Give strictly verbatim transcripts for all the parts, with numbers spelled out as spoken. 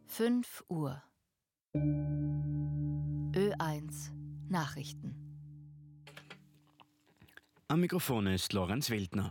fünf Uhr. Ö eins Nachrichten. Am Mikrofon ist Lorenz Wildner.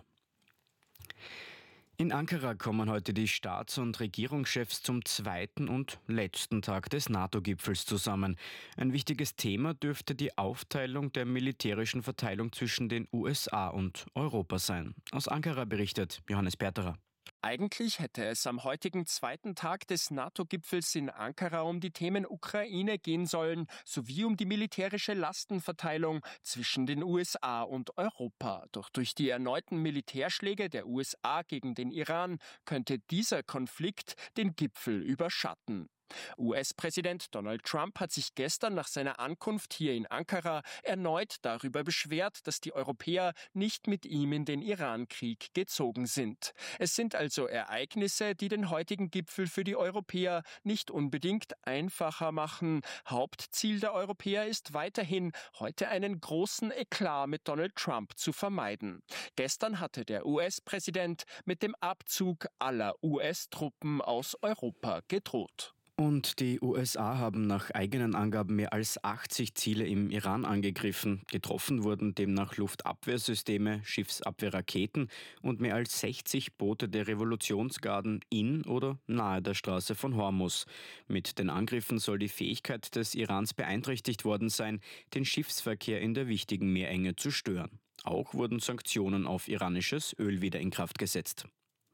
In Ankara kommen heute die Staats- und Regierungschefs zum zweiten und letzten Tag des NATO-Gipfels zusammen. Ein wichtiges Thema dürfte die Aufteilung der militärischen Verteilung zwischen den U S A und Europa sein. Aus Ankara berichtet Johannes Perterer. Eigentlich hätte es am heutigen zweiten Tag des NATO-Gipfels in Ankara um die Themen Ukraine gehen sollen, sowie um die militärische Lastenverteilung zwischen den U S A und Europa. Doch durch die erneuten Militärschläge der U S A gegen den Iran könnte dieser Konflikt den Gipfel überschatten. U S-Präsident Donald Trump hat sich gestern nach seiner Ankunft hier in Ankara erneut darüber beschwert, dass die Europäer nicht mit ihm in den Iran-Krieg gezogen sind. Es sind also Ereignisse, die den heutigen Gipfel für die Europäer nicht unbedingt einfacher machen. Hauptziel der Europäer ist weiterhin, heute einen großen Eklat mit Donald Trump zu vermeiden. Gestern hatte der U S-Präsident mit dem Abzug aller U S-Truppen aus Europa gedroht. Und die U S A haben nach eigenen Angaben mehr als achtzig Ziele im Iran angegriffen. Getroffen wurden demnach Luftabwehrsysteme, Schiffsabwehrraketen und mehr als sechzig Boote der Revolutionsgarden in oder nahe der Straße von Hormuz. Mit den Angriffen soll die Fähigkeit des Irans beeinträchtigt worden sein, den Schiffsverkehr in der wichtigen Meerenge zu stören. Auch wurden Sanktionen auf iranisches Öl wieder in Kraft gesetzt.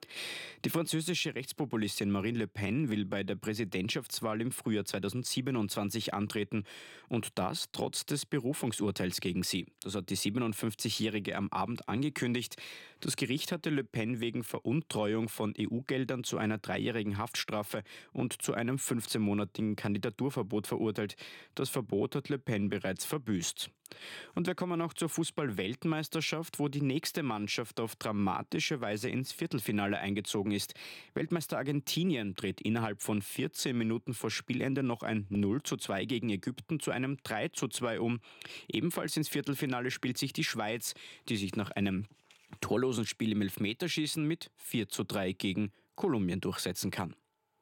Die französische Rechtspopulistin Marine Le Pen will bei der Präsidentschaftswahl im Frühjahr zweitausendsiebenundzwanzig antreten und das trotz des Berufungsurteils gegen sie. Das hat die siebenundfünfzigjährige am Abend angekündigt. Das Gericht hatte Le Pen wegen Veruntreuung von E U-Geldern zu einer dreijährigen Haftstrafe und zu einem fünfzehnmonatigen Kandidaturverbot verurteilt. Das Verbot hat Le Pen bereits verbüßt. Und wir kommen noch zur Fußball-Weltmeisterschaft, wo die nächste Mannschaft auf dramatische Weise ins Viertelfinale eingezogen ist. Weltmeister Argentinien dreht innerhalb von vierzehn Minuten vor Spielende noch ein null zu zwei gegen Ägypten zu einem drei zu zwei um. Ebenfalls ins Viertelfinale spielt sich die Schweiz, die sich nach einem torlosen Spiel im Elfmeterschießen mit vier zu drei gegen Kolumbien durchsetzen kann.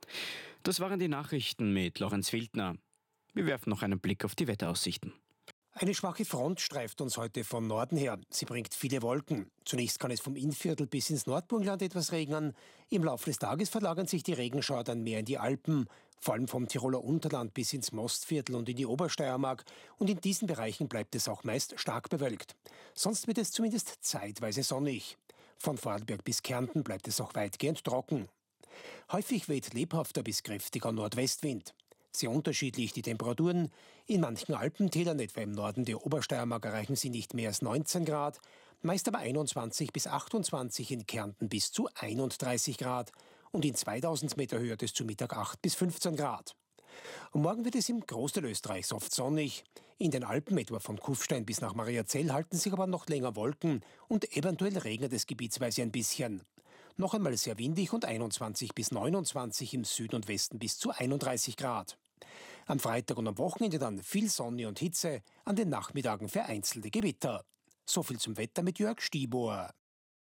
Das waren die Nachrichten mit Lorenz Wildner. Wir werfen noch einen Blick auf die Wetteraussichten. Eine schwache Front streift uns heute von Norden her. Sie bringt viele Wolken. Zunächst kann es vom Innviertel bis ins Nordburgenland etwas regnen. Im Laufe des Tages verlagern sich die Regenschauer dann mehr in die Alpen, vor allem vom Tiroler Unterland bis ins Mostviertel und in die Obersteiermark. Und in diesen Bereichen bleibt es auch meist stark bewölkt. Sonst wird es zumindest zeitweise sonnig. Von Vorarlberg bis Kärnten bleibt es auch weitgehend trocken. Häufig weht lebhafter bis kräftiger Nordwestwind. Sehr unterschiedlich die Temperaturen. In manchen Alpentälern, etwa im Norden der Obersteiermark, erreichen sie nicht mehr als neunzehn Grad, meist aber einundzwanzig bis achtundzwanzig, in Kärnten bis zu einunddreißig Grad und in zweitausend Meter Höhe hat es zu Mittag acht bis fünfzehn Grad. Und morgen wird es im Großteil Österreichs oft sonnig. In den Alpen, etwa von Kufstein bis nach Mariazell, halten sich aber noch länger Wolken und eventuell regnet es gebietsweise ein bisschen. Noch einmal sehr windig und einundzwanzig bis neunundzwanzig, im Süden und Westen bis zu einunddreißig Grad. Am Freitag und am Wochenende dann viel Sonne und Hitze, an den Nachmittagen vereinzelte Gewitter. So viel zum Wetter mit Jörg Stiebohr.